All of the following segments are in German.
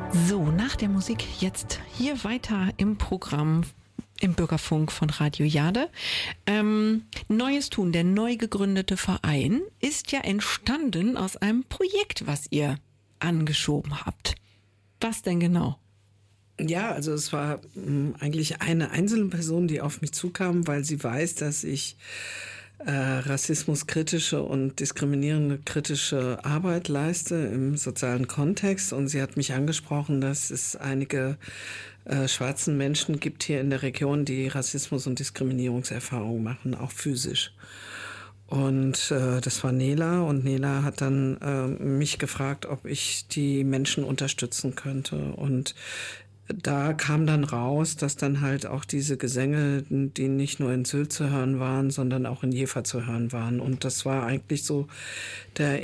So, nach der Musik jetzt hier weiter im Programm im Bürgerfunk von Radio Jade. Neues Tun, der neu gegründete Verein, ist ja entstanden aus einem Projekt, was ihr angeschoben habt. Was denn genau? Ja, also es war eigentlich eine einzelne Person, die auf mich zukam, weil sie weiß, dass ich rassismuskritische und diskriminierende kritische Arbeit leiste im sozialen Kontext. Und sie hat mich angesprochen, dass es einige schwarzen Menschen gibt hier in der Region, die Rassismus- und Diskriminierungserfahrungen machen, auch physisch. Und das war Nela, und Nela hat dann mich gefragt, ob ich die Menschen unterstützen könnte. Und da kam dann raus, dass dann halt auch diese Gesänge, die nicht nur in Sylt zu hören waren, sondern auch in Jever zu hören waren. Und das war eigentlich so der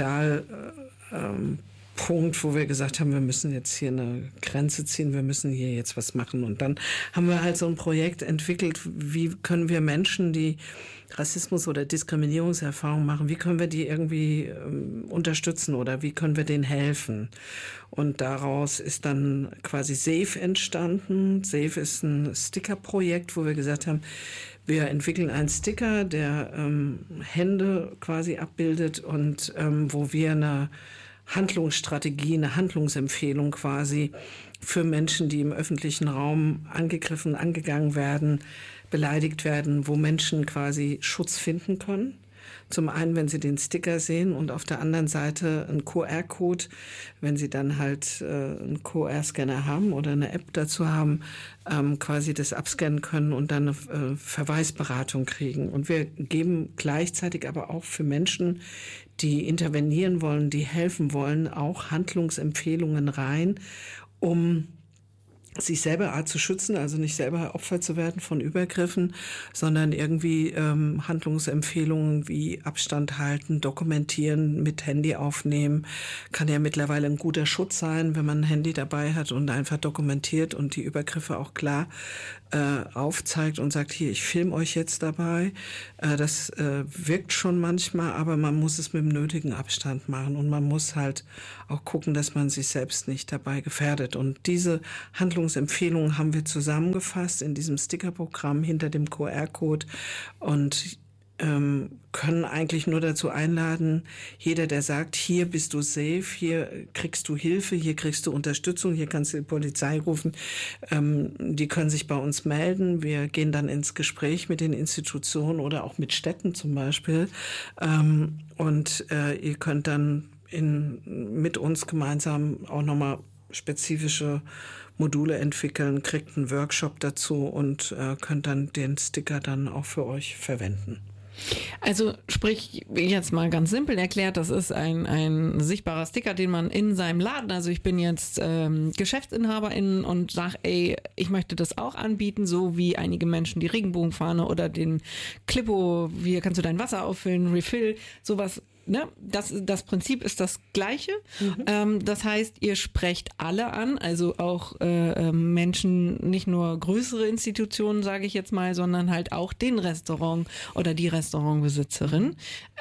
Punkt, wo wir gesagt haben, wir müssen jetzt hier eine Grenze ziehen, wir müssen hier jetzt was machen. Und dann haben wir halt so ein Projekt entwickelt, wie können wir Menschen, die Rassismus- oder Diskriminierungserfahrungen machen, wie können wir die irgendwie unterstützen oder wie können wir denen helfen? Und daraus ist dann quasi SAFE entstanden. SAFE ist ein Stickerprojekt, wo wir gesagt haben, wir entwickeln einen Sticker, der Hände quasi abbildet und wo wir eine Handlungsstrategie, eine Handlungsempfehlung quasi für Menschen, die im öffentlichen Raum angegriffen, angegangen werden, beleidigt werden, wo Menschen quasi Schutz finden können. Zum einen, wenn sie den Sticker sehen, und auf der anderen Seite ein QR-Code, wenn sie dann halt einen QR-Scanner haben oder eine App dazu haben, quasi das abscannen können und dann eine Verweisberatung kriegen. Und wir geben gleichzeitig aber auch für Menschen, die intervenieren wollen, die helfen wollen, auch Handlungsempfehlungen rein, um sich selber zu schützen, also nicht selber Opfer zu werden von Übergriffen, sondern irgendwie Handlungsempfehlungen wie Abstand halten, dokumentieren, mit Handy aufnehmen. Kann ja mittlerweile ein guter Schutz sein, wenn man ein Handy dabei hat und einfach dokumentiert und die Übergriffe auch klar aufzeigt und sagt, hier, ich filme euch jetzt dabei. Das wirkt schon manchmal, aber man muss es mit dem nötigen Abstand machen und man muss halt auch gucken, dass man sich selbst nicht dabei gefährdet. Und diese Handlungsempfehlungen haben wir zusammengefasst in diesem Stickerprogramm hinter dem QR-Code und können eigentlich nur dazu einladen, jeder, der sagt, hier bist du safe, hier kriegst du Hilfe, hier kriegst du Unterstützung, hier kannst du die Polizei rufen, die können sich bei uns melden. Wir gehen dann ins Gespräch mit den Institutionen oder auch mit Städten zum Beispiel, und ihr könnt dann mit uns gemeinsam auch nochmal spezifische Module entwickeln, kriegt einen Workshop dazu und könnt dann den Sticker dann auch für euch verwenden. Also sprich, jetzt mal ganz simpel erklärt, das ist ein sichtbarer Sticker, den man in seinem Laden, also ich bin jetzt Geschäftsinhaberin und sage, ey, ich möchte das auch anbieten, so wie einige Menschen die Regenbogenfahne oder den Clippo, wie kannst du dein Wasser auffüllen, Refill, sowas. Ne? Das Prinzip ist das gleiche. Das heißt, ihr sprecht alle an, also auch Menschen, nicht nur größere Institutionen, sage ich jetzt mal, sondern halt auch den Restaurant oder die Restaurantbesitzerin.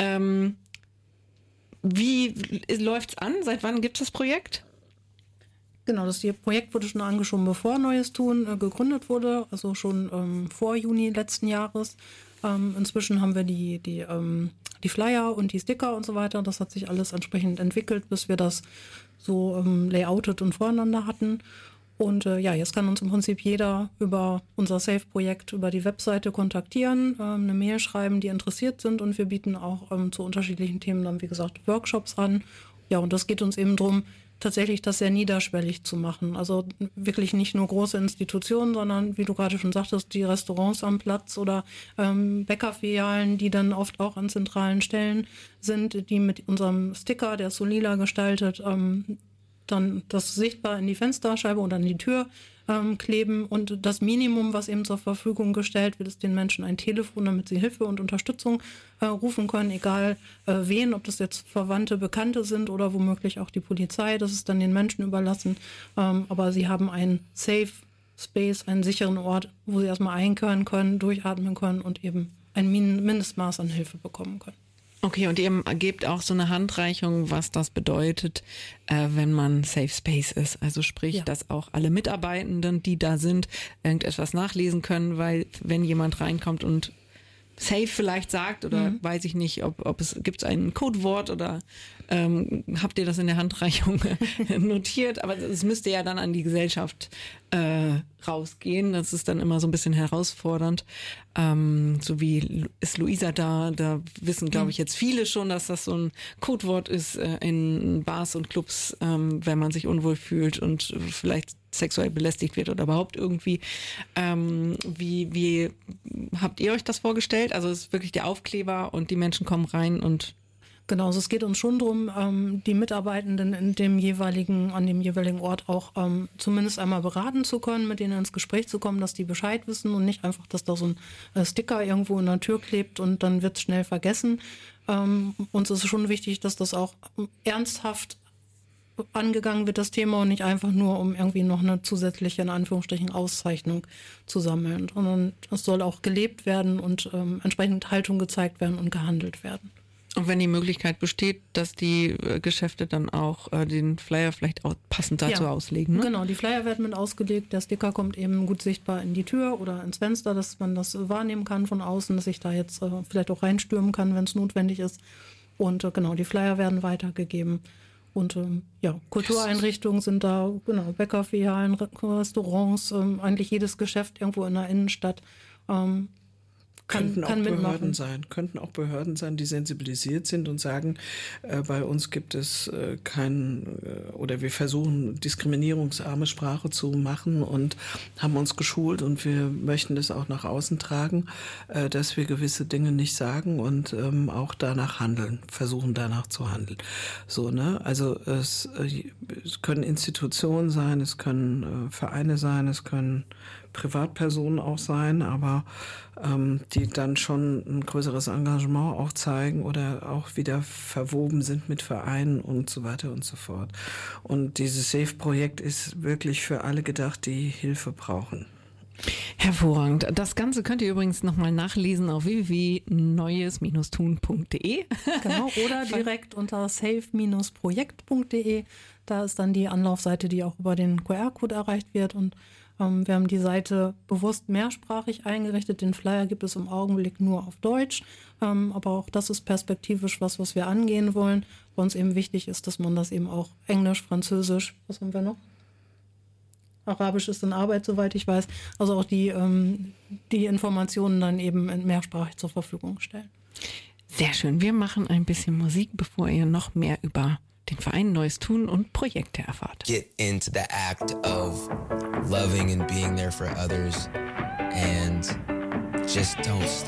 Wie läuft's an? Seit wann gibt es das Projekt? Genau, das Projekt wurde schon angeschoben, bevor Neues Tun gegründet wurde, also schon vor Juni letzten Jahres. Inzwischen haben wir die Flyer und die Sticker und so weiter. Das hat sich alles entsprechend entwickelt, bis wir das so layoutet und voreinander hatten. Und jetzt kann uns im Prinzip jeder über unser Safe-Projekt, über die Webseite kontaktieren, eine Mail schreiben, die interessiert sind. Und wir bieten auch zu unterschiedlichen Themen dann, wie gesagt, Workshops an. Ja, und das geht uns eben darum, tatsächlich das sehr niederschwellig zu machen. Also wirklich nicht nur große Institutionen, sondern, wie du gerade schon sagtest, die Restaurants am Platz oder Bäckerfilialen, die dann oft auch an zentralen Stellen sind, die mit unserem Sticker, der ist so lila gestaltet, dann das sichtbar in die Fensterscheibe oder an die Tür kleben. Und das Minimum, was eben zur Verfügung gestellt wird, ist den Menschen ein Telefon, damit sie Hilfe und Unterstützung rufen können, egal wen, ob das jetzt Verwandte, Bekannte sind oder womöglich auch die Polizei. Das ist dann den Menschen überlassen. Aber sie haben einen Safe Space, einen sicheren Ort, wo sie erstmal einkehren können, durchatmen können und eben ein Mindestmaß an Hilfe bekommen können. Okay, und ihr gebt auch so eine Handreichung, was das bedeutet, wenn man Safe Space ist. Also sprich, dass auch alle Mitarbeitenden, die da sind, irgendetwas nachlesen können, weil wenn jemand reinkommt und Safe vielleicht sagt oder weiß ich nicht, ob es gibt ein Codewort oder habt ihr das in der Handreichung notiert, aber es müsste ja dann an die Gesellschaft rausgehen. Das ist dann immer so ein bisschen herausfordernd. So wie ist Luisa da wissen, glaube ich, jetzt viele schon, dass das so ein Codewort ist in Bars und Clubs, wenn man sich unwohl fühlt und vielleicht sexuell belästigt wird oder überhaupt irgendwie. Wie habt ihr euch das vorgestellt? Also es ist wirklich der Aufkleber und die Menschen kommen rein und Genau, also es geht uns schon darum, die Mitarbeitenden an dem jeweiligen Ort auch zumindest einmal beraten zu können, mit denen ins Gespräch zu kommen, dass die Bescheid wissen und nicht einfach, dass da so ein Sticker irgendwo in der Tür klebt und dann wird es schnell vergessen. Uns ist schon wichtig, dass das auch ernsthaft angegangen wird, das Thema, und nicht einfach nur, um irgendwie noch eine zusätzliche, in Anführungsstrichen, Auszeichnung zu sammeln, sondern es soll auch gelebt werden und entsprechend Haltung gezeigt werden und gehandelt werden. Und wenn die Möglichkeit besteht, dass die Geschäfte dann auch den Flyer vielleicht auch passend dazu auslegen. Ne? Genau, die Flyer werden mit ausgelegt, der Sticker kommt eben gut sichtbar in die Tür oder ins Fenster, dass man das wahrnehmen kann von außen, dass ich da jetzt vielleicht auch reinstürmen kann, wenn es notwendig ist. Und genau, die Flyer werden weitergegeben. Und Kultureinrichtungen sind da, genau, Bäckerfilialen, Restaurants, eigentlich jedes Geschäft irgendwo in der Innenstadt Könnten auch mitmachen. Könnten auch Behörden sein, die sensibilisiert sind und sagen, bei uns gibt es oder wir versuchen diskriminierungsarme Sprache zu machen und haben uns geschult und wir möchten das auch nach außen tragen, dass wir gewisse Dinge nicht sagen und auch danach handeln, versuchen danach zu handeln. So, ne? Also es können Institutionen sein, es können Vereine sein, es können Privatpersonen auch sein, aber die dann schon ein größeres Engagement auch zeigen oder auch wieder verwoben sind mit Vereinen und so weiter und so fort. Und dieses SAFE-Projekt ist wirklich für alle gedacht, die Hilfe brauchen. Hervorragend. Das Ganze könnt ihr übrigens nochmal nachlesen auf www.neues-tun.de. Genau, oder direkt unter safe-projekt.de. Da ist dann die Anlaufseite, die auch über den QR-Code erreicht wird, und wir haben die Seite bewusst mehrsprachig eingerichtet. Den Flyer gibt es im Augenblick nur auf Deutsch. Aber auch das ist perspektivisch was wir angehen wollen. Bei uns eben wichtig ist, dass man das eben auch Englisch, Französisch, was haben wir noch? Arabisch ist in Arbeit, soweit ich weiß. Also auch die Informationen dann eben mehrsprachig zur Verfügung stellen. Sehr schön. Wir machen ein bisschen Musik, bevor ihr noch mehr über den Verein Neues Tun und Projekte erfahrt. Get into the act of loving and being there for others and just don't stop.